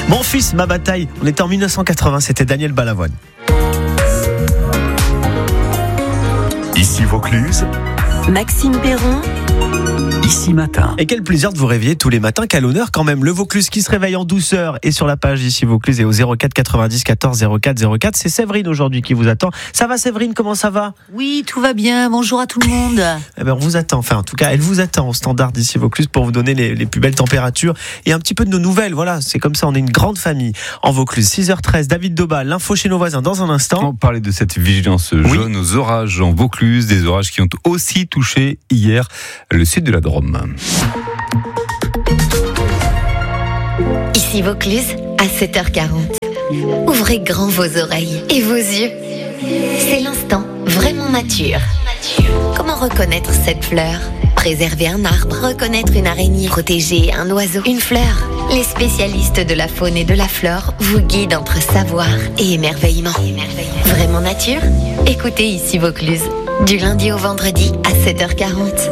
Mon fils, ma bataille. On était en 1980, c'était Daniel Balavoine. Ici Vaucluse, Maxime Perron. Ici Matin. Et quel plaisir de vous réveiller tous les matins, quel honneur quand même. Le Vaucluse qui se réveille en douceur et sur la page Ici Vaucluse et au 04 90 14 04 04. C'est Séverine aujourd'hui qui vous attend. Ça va Séverine, comment ça va ? Oui, tout va bien. Bonjour à tout le monde. Eh ben, on vous attend, enfin en tout cas elle vous attend au standard d'Ici Vaucluse pour vous donner les plus belles températures et un petit peu de nos nouvelles. Voilà, c'est comme ça, on est une grande famille en Vaucluse. 6h13, David Doba, l'info chez nos voisins dans un instant. On parlait de cette vigilance jaune aux orages en Vaucluse, des orages qui ont aussi touché hier le sud de la Drôme. Ici Vaucluse, à 7h40. Ouvrez grand vos oreilles et vos yeux. C'est l'instant vraiment nature. Comment reconnaître cette fleur ? Préserver un arbre, reconnaître une araignée, protéger un oiseau, une fleur. Les spécialistes de la faune et de la flore vous guident entre savoir et émerveillement. Vraiment nature ? Écoutez Ici Vaucluse, du lundi au vendredi à 7h40.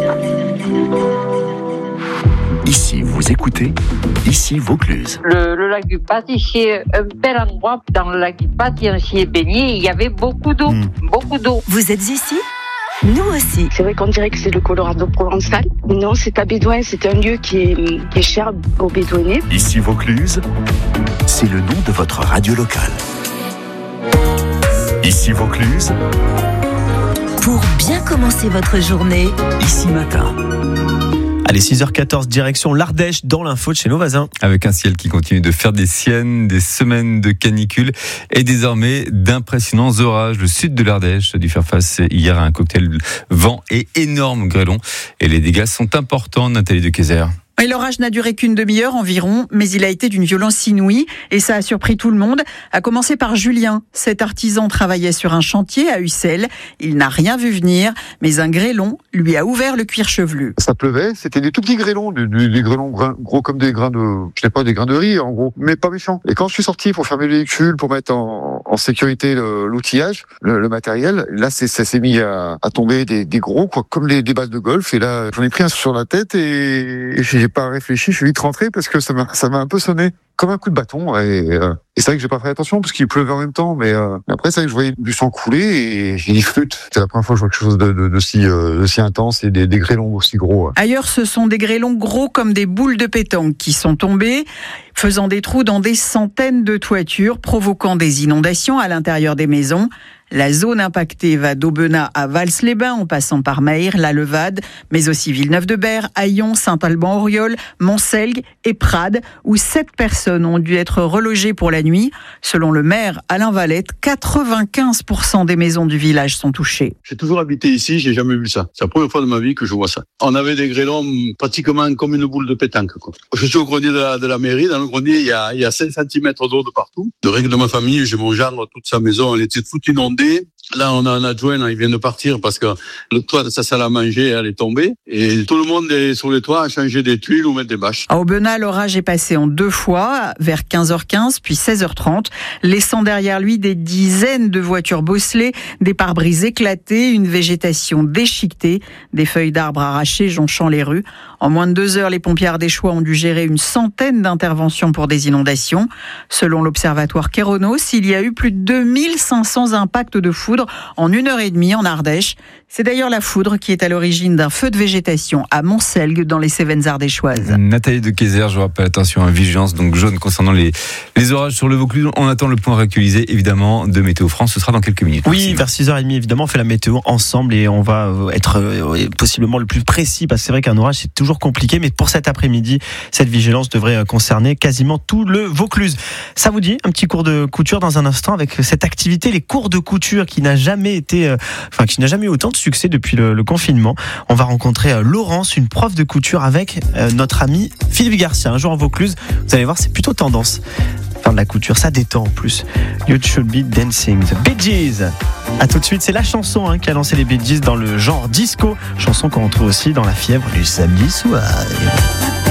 Ici vous écoutez, Ici Vaucluse. Le lac du Pas, c'est un bel endroit. Dans le lac du Pas, on s'y est baigné, il y avait beaucoup d'eau, beaucoup d'eau. Vous êtes ici ? Nous aussi. C'est vrai qu'on dirait que c'est le Colorado provençal. Non, c'est pas bédouin, c'est un lieu qui est cher aux bédouinés. Ici Vaucluse, c'est le nom de votre radio locale. Ici Vaucluse, Pour bien commencer votre journée, Ici Matin. Allez, 6h14, direction l'Ardèche dans l'info de chez nos voisins. Avec un ciel qui continue de faire des siennes, des semaines de canicule et désormais d'impressionnants orages. Le sud de l'Ardèche a dû faire face hier à un cocktail vent et énorme grêlon. Et les dégâts sont importants, Nathalie de Kayser. Et l'orage n'a duré qu'une demi-heure environ, mais il a été d'une violence inouïe et ça a surpris tout le monde, à commencer par Julien. Cet artisan travaillait sur un chantier à Ussel. Il n'a rien vu venir, mais un grêlon lui a ouvert le cuir chevelu. Ça pleuvait, c'était des tout petits grêlons, des grêlons gros comme des grains des grains de riz en gros, mais pas méchants. Et quand je suis sorti pour fermer le véhicule, pour mettre en sécurité l'outillage, le matériel, là ça s'est mis à tomber des gros, quoi, comme des balles de golf. Et là, j'en ai pris un sur la tête et j'ai pas réfléchi, je suis vite rentré parce que ça m'a un peu sonné comme un coup de bâton et c'est vrai que j'ai pas fait attention parce qu'il pleuvait en même temps, mais après c'est vrai que je voyais du sang couler et j'ai dit flûte. C'est la première fois que je vois quelque chose de si intense et des grêlons aussi gros. Ailleurs, ce sont des grêlons gros comme des boules de pétanque qui sont tombés, faisant des trous dans des centaines de toitures, provoquant des inondations à l'intérieur des maisons. La zone impactée va d'Aubenas à Vals-les-Bains en passant par Mahir, La Levade, mais aussi Villeneuve-de-Berg, Haillons, Saint-Alban-Auriol, Montselgue et Prades, où 7 personnes ont dû être relogées pour la nuit. Selon le maire Alain Valette, 95% des maisons du village sont touchées. J'ai toujours habité ici, j'ai jamais vu ça. C'est la première fois de ma vie que je vois ça. On avait des grêlons pratiquement comme une boule de pétanque, quoi. Je suis au grenier de la mairie. Dans le grenier, il y a 5 cm d'eau de partout. De règle de ma famille, j'ai mon gendre, toute sa maison, elle était toute inondée. Là, on a un adjoint, il vient de partir parce que le toit de sa salle à manger, elle est tombée. Et tout le monde est sur les toits à changer des tuiles ou mettre des bâches. À Aubenas, l'orage est passé en 2 fois, vers 15h15 puis 16h30, laissant derrière lui des dizaines de voitures bosselées, des pare-brises éclatés, une végétation déchiquetée, des feuilles d'arbres arrachées jonchant les rues. En moins de 2 heures, les pompiers ardéchois ont dû gérer une centaine d'interventions pour des inondations. Selon l'observatoire Kéronos, il y a eu plus de 2500 impacts de foudre en 1h30 en Ardèche. C'est d'ailleurs la foudre qui est à l'origine d'un feu de végétation à Montselgue dans les Cévennes ardéchoises. Nathalie de Kayser, je vous rappelle, attention, vigilance donc jaune concernant les orages sur le Vaucluse. On attend le point réactualisé évidemment de Météo France, ce sera dans quelques minutes. Oui, vers 6h30 évidemment, on fait la météo ensemble et on va être possiblement le plus précis parce que c'est vrai qu'un orage c'est toujours compliqué, mais pour cet après-midi, cette vigilance devrait concerner quasiment tout le Vaucluse. Ça vous dit un petit cours de couture dans un instant avec cette activité, les cours de couture qui n'a jamais eu autant de succès depuis le confinement. On va rencontrer Laurence, une prof de couture avec notre ami Philippe Garcia. Un jour en Vaucluse, vous allez voir, c'est plutôt tendance. Faire de la couture, ça détend en plus. You should be dancing. The Bee Gees. A tout de suite, c'est la chanson qui a lancé les Bee Gees dans le genre disco. Chanson qu'on retrouve aussi dans la fièvre du samedi soir.